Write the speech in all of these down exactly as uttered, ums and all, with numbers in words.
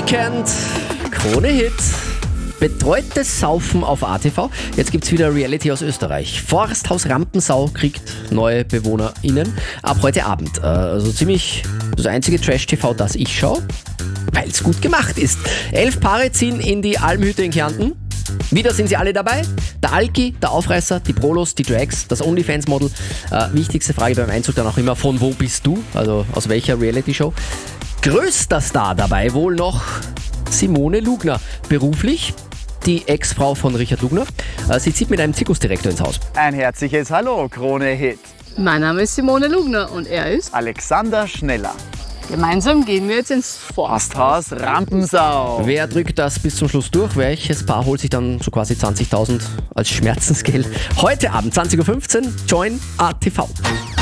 Weekend, Krone Hit. Betreutes Saufen auf A T V. Jetzt gibt's wieder Reality aus Österreich. Forsthaus Rampensau kriegt neue BewohnerInnen ab heute Abend. Also ziemlich das einzige Trash-T V, das ich schaue, weil es gut gemacht ist. Elf Paare ziehen in die Almhütte in Kärnten. Wieder sind sie alle dabei. Der Alki, der Aufreißer, die Prolos, die Drags, das OnlyFans-Model. Äh, wichtigste Frage beim Einzug dann auch immer, von wo bist du? Also aus welcher Reality-Show? Größter Star dabei wohl noch Simone Lugner. Beruflich die Ex-Frau von Richard Lugner. Sie zieht mit einem Zirkusdirektor ins Haus. Ein herzliches Hallo, Krone Hit. Mein Name ist Simone Lugner und er ist Alexander Schneller. Gemeinsam gehen wir jetzt ins Forsthaus Rampensau. Wer drückt das bis zum Schluss durch? Welches Paar holt sich dann so quasi zwanzigtausend als Schmerzensgeld? Heute Abend, zwanzig Uhr fünfzehn, Join A T V.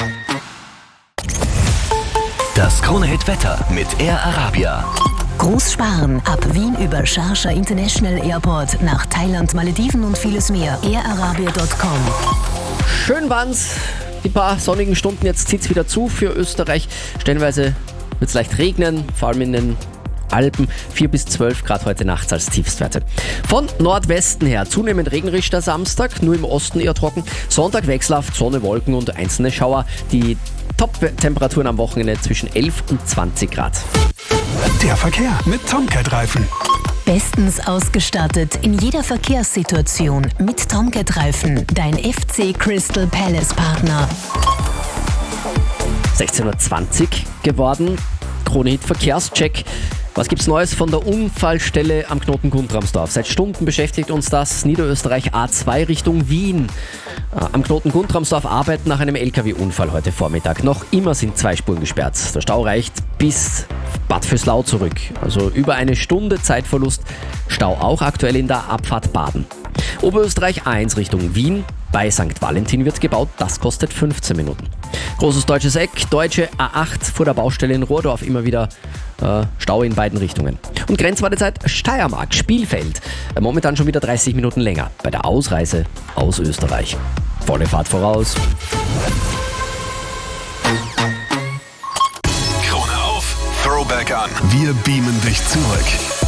Das Krone Hit Wetter mit Air Arabia. Großsparen ab Wien über Sharjah International Airport nach Thailand, Malediven und vieles mehr. air arabia punkt com. Schön waren's. Die paar sonnigen Stunden, jetzt zieht's wieder zu für Österreich. Stellenweise wird's leicht regnen, vor allem in den Alpen. vier bis zwölf Grad heute nachts als Tiefstwerte. Von Nordwesten her zunehmend regnerisch der Samstag, nur im Osten eher trocken. Sonntag wechselhaft, Sonne, Wolken und einzelne Schauer. Die Top-Temperaturen am Wochenende zwischen elf und zwanzig Grad. Der Verkehr mit Tomcat-Reifen. Bestens ausgestattet in jeder Verkehrssituation mit Tomcat-Reifen. Dein F C Crystal Palace Partner. sechzehn Uhr zwanzig geworden. Krone Hit Verkehrscheck. Was gibt's Neues von der Unfallstelle am Knoten Guntramsdorf? Seit Stunden beschäftigt uns das. Niederösterreich A zwei Richtung Wien. Am Knoten Guntramsdorf arbeiten nach einem L K W-Unfall heute Vormittag. Noch immer sind zwei Spuren gesperrt. Der Stau reicht bis Bad Vöslau zurück. Also über eine Stunde Zeitverlust. Stau auch aktuell in der Abfahrt Baden. Oberösterreich A eins Richtung Wien. Bei Sankt Valentin wird gebaut. Das kostet fünfzehn Minuten. Großes deutsches Eck. Deutsche A acht vor der Baustelle in Rohrdorf. Immer wieder äh, Stau in beiden Richtungen. Und Grenzwartezeit Steiermark, Spielfeld. Äh, momentan schon wieder dreißig Minuten länger bei der Ausreise aus Österreich. Volle Fahrt voraus. Krone auf, Throwback an. Wir beamen dich zurück.